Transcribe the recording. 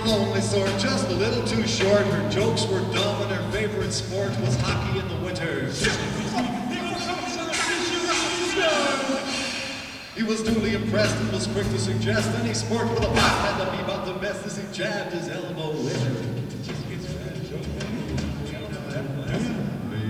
lonely sort, just a little too short. Her jokes were dumb and her favorite sport was hockey in the winter. He was duly impressed and was quick to suggest any sport with a puck had to be about the best as he jabbed his elbow in her.